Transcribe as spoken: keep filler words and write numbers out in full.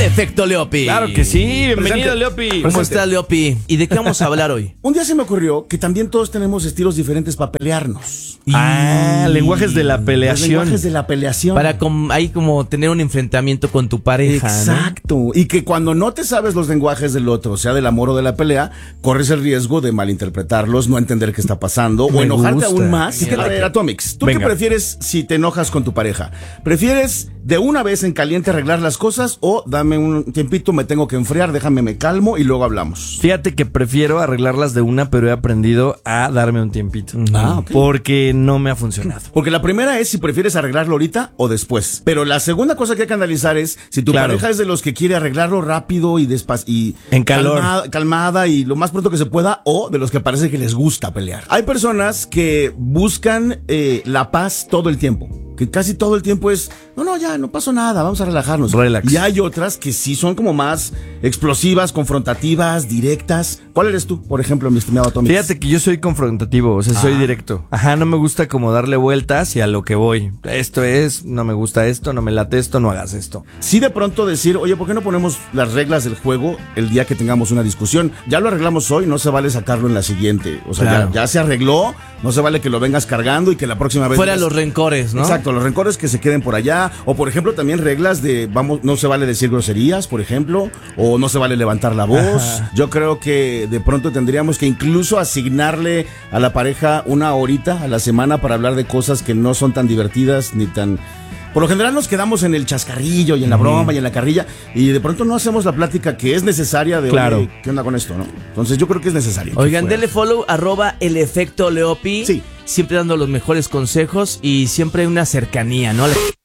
Efecto Leopi. Claro que sí, bienvenido, Leopi. ¿Cómo está, Leopi? ¿Y de qué vamos a hablar hoy? Un día se me ocurrió que también todos tenemos estilos diferentes para pelearnos. Ah, lenguajes de la Los peleación. lenguajes de la peleación. Para com- ahí como tener un enfrentamiento con tu pareja, ¿no? Exacto. Y que cuando no te sabes los lenguajes del otro, sea del amor o de la pelea, corres el riesgo de malinterpretarlos, no entender qué está pasando Me o enojarte gusta. aún más. Me A ver, like Atomix, ¿tú Venga. qué prefieres si te enojas con tu pareja? ¿Prefieres de una vez en caliente arreglar las cosas o dame un tiempito, me tengo que enfriar, déjame me calmo y luego hablamos? Fíjate que prefiero arreglarlas de una, pero he aprendido a darme un tiempito. Ah, ok. Porque no me ha funcionado. Porque la primera es si prefieres arreglarlo ahorita o después. Pero la segunda cosa que hay que analizar es si tu Claro. pareja es de los que quiere arreglarlo rápido y despacio y En calor. calmada, calmada y lo más pronto que se pueda, o de los que parece que les gusta pelear. Hay personas que buscan eh, la paz todo el tiempo. Que casi todo el tiempo es, no, no, ya, no pasó nada, vamos a relajarnos. Relax. Y hay otras que sí son como más explosivas, confrontativas, directas. ¿Cuál eres tú, por ejemplo, mi estimado Tommy? Fíjate que yo soy confrontativo, o sea, soy Ah. directo. Ajá, no me gusta como darle vueltas y a lo que voy. Esto es, no me gusta esto, no me late esto, no hagas esto. Sí, de pronto decir, oye, ¿por qué no ponemos las reglas del juego el día que tengamos una discusión? Ya lo arreglamos hoy, no se vale sacarlo en la siguiente. O sea, Claro. ya, ya se arregló, no se vale que lo vengas cargando y que la próxima vez... Fuera los rencores, ¿no? Exacto, los rencores que se queden por allá. O, por ejemplo, también reglas de, vamos, no se vale decir groserías, por ejemplo, o no se vale levantar la voz. Ajá. Yo creo que de pronto tendríamos que incluso asignarle a la pareja una horita a la semana para hablar de cosas que no son tan divertidas ni tan... Por lo general nos quedamos en el chascarrillo y en la broma y en la carrilla y de pronto no hacemos la plática que es necesaria de, Claro. oye, ¿qué onda con esto, no? Entonces yo creo que es necesario. Oigan, Que fuera. denle follow, arroba el efecto Leopi. Sí. Siempre dando los mejores consejos y siempre una cercanía, ¿no?